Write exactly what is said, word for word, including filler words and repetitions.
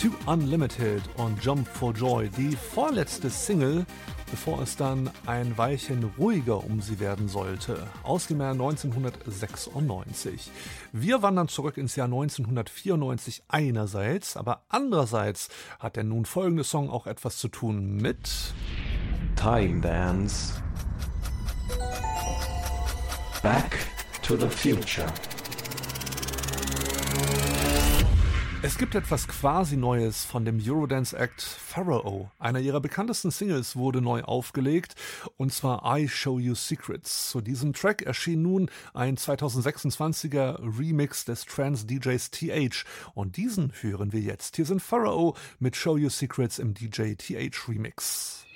Two Unlimited und Jump for Joy, die vorletzte Single, bevor es dann ein Weilchen ruhiger um sie werden sollte, aus dem Jahr neunzehnhundertsechsundneunzig. Wir wandern zurück ins Jahr neunzehnhundertvierundneunzig einerseits, aber andererseits hat der nun folgende Song auch etwas zu tun mit Time Dance. Back to the Future. Es gibt etwas quasi Neues von dem Eurodance-Act Pharaoh. Einer ihrer bekanntesten Singles wurde neu aufgelegt, und zwar I Show You Secrets. Zu diesem Track erschien nun ein zweitausendsechsundzwanziger Remix des Trance-D Js T H. Und diesen hören wir jetzt. Hier sind Pharaoh mit Show You Secrets im D J T H Remix.